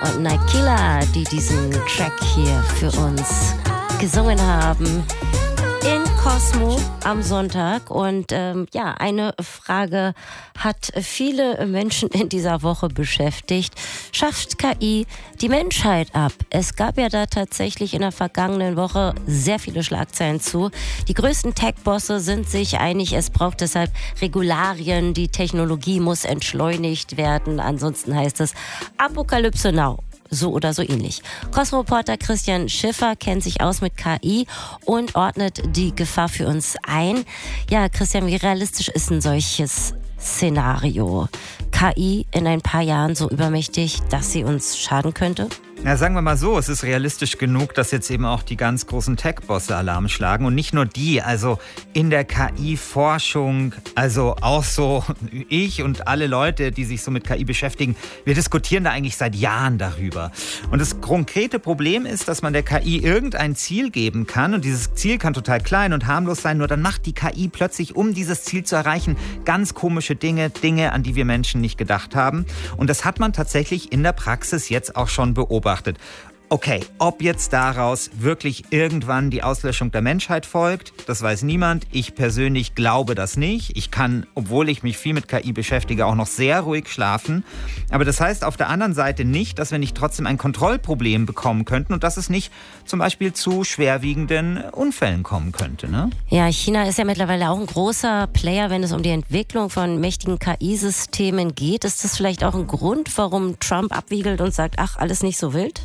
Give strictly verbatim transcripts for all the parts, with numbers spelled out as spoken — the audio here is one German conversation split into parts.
und Naikila, die diesen Track hier für uns gesungen haben. In Cosmo am Sonntag. Und ähm, ja, eine Frage hat viele Menschen in dieser Woche beschäftigt. Schafft K I die Menschheit ab? Es gab ja da tatsächlich in der vergangenen Woche sehr viele Schlagzeilen zu. Die größten Tech-Bosse sind sich einig, es braucht deshalb Regularien. Die Technologie muss entschleunigt werden. Ansonsten heißt es Apokalypse now. So oder so ähnlich. Cosmo-Reporter Christian Schiffer kennt sich aus mit K I und ordnet die Gefahr für uns ein. Ja, Christian, wie realistisch ist ein solches Szenario? K I in ein paar Jahren so übermächtig, dass sie uns schaden könnte? Ja, sagen wir mal so, es ist realistisch genug, dass jetzt eben auch die ganz großen Tech-Bosse Alarm schlagen. Und nicht nur die, also in der K I-Forschung, also auch so ich und alle Leute, die sich so mit K I beschäftigen, wir diskutieren da eigentlich seit Jahren darüber. Und das konkrete Problem ist, dass man der K I irgendein Ziel geben kann. Und dieses Ziel kann total klein und harmlos sein, nur dann macht die K I plötzlich, um dieses Ziel zu erreichen, ganz komische Dinge, Dinge, an die wir Menschen nicht gedacht haben. Und das hat man tatsächlich in der Praxis jetzt auch schon beobachtet. Okay, ob jetzt daraus wirklich irgendwann die Auslöschung der Menschheit folgt, das weiß niemand. Ich persönlich glaube das nicht. Ich kann, obwohl ich mich viel mit K I beschäftige, auch noch sehr ruhig schlafen. Aber das heißt auf der anderen Seite nicht, dass wir nicht trotzdem ein Kontrollproblem bekommen könnten und dass es nicht zum Beispiel zu schwerwiegenden Unfällen kommen könnte, ne? Ja, China ist ja mittlerweile auch ein großer Player, wenn es um die Entwicklung von mächtigen K I-Systemen geht. Ist das vielleicht auch ein Grund, warum Trump abwiegelt und sagt, ach, alles nicht so wild?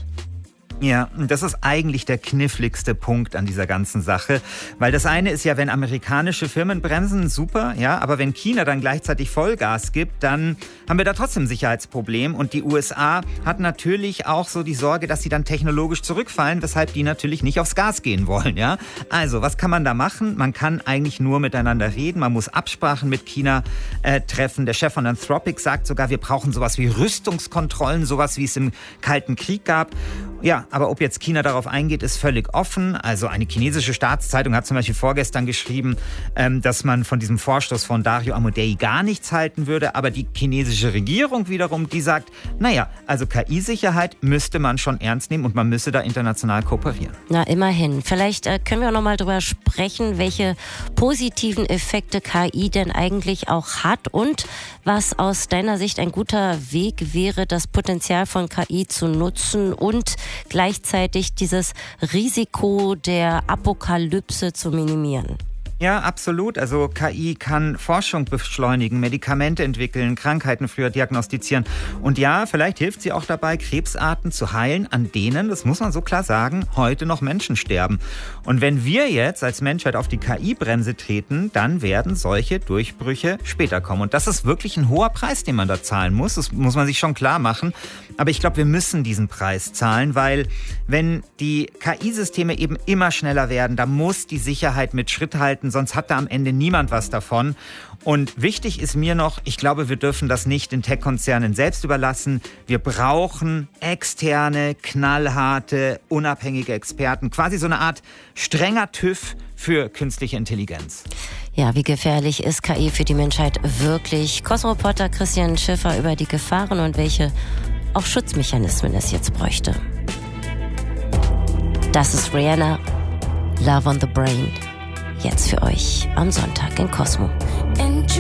Ja, das ist eigentlich der kniffligste Punkt an dieser ganzen Sache, weil das eine ist ja, wenn amerikanische Firmen bremsen, super, ja, aber wenn China dann gleichzeitig Vollgas gibt, dann haben wir da trotzdem ein Sicherheitsproblem und die U S A hat natürlich auch so die Sorge, dass sie dann technologisch zurückfallen, weshalb die natürlich nicht aufs Gas gehen wollen, ja. Also, was kann man da machen? Man kann eigentlich nur miteinander reden, man muss Absprachen mit China äh, treffen. Der Chef von Anthropic sagt sogar, wir brauchen sowas wie Rüstungskontrollen, sowas wie es im Kalten Krieg gab. Ja, aber ob jetzt China darauf eingeht, ist völlig offen. Also eine chinesische Staatszeitung hat zum Beispiel vorgestern geschrieben, ähm, dass man von diesem Vorstoß von Dario Amodei gar nichts halten würde. Aber die chinesische Regierung wiederum, die sagt, naja, also K I-Sicherheit müsste man schon ernst nehmen und man müsse da international kooperieren. Na, immerhin. Vielleicht äh, können wir auch noch mal drüber sprechen, welche positiven Effekte K I denn eigentlich auch hat und was aus deiner Sicht ein guter Weg wäre, das Potenzial von K I zu nutzen und gleichzeitig dieses Risiko der Apokalypse zu minimieren. Ja, absolut. Also K I kann Forschung beschleunigen, Medikamente entwickeln, Krankheiten früher diagnostizieren. Und ja, vielleicht hilft sie auch dabei, Krebsarten zu heilen, an denen, das muss man so klar sagen, heute noch Menschen sterben. Und wenn wir jetzt als Menschheit auf die K I-Bremse treten, dann werden solche Durchbrüche später kommen. Und das ist wirklich ein hoher Preis, den man da zahlen muss. Das muss man sich schon klar machen. Aber ich glaube, wir müssen diesen Preis zahlen, weil wenn die K I-Systeme eben immer schneller werden, da muss die Sicherheit mit Schritt halten, sonst hat da am Ende niemand was davon. Und wichtig ist mir noch, ich glaube, wir dürfen das nicht den Tech-Konzernen selbst überlassen. Wir brauchen externe, knallharte, unabhängige Experten. Quasi so eine Art strenger TÜV für künstliche Intelligenz. Ja, wie gefährlich ist K I für die Menschheit wirklich? Cosmo-Reporter Christian Schiffer über die Gefahren und welche auch Schutzmechanismen es jetzt bräuchte. Das ist Rihanna, Love on the Brain. Jetzt für euch am Sonntag in Cosmo.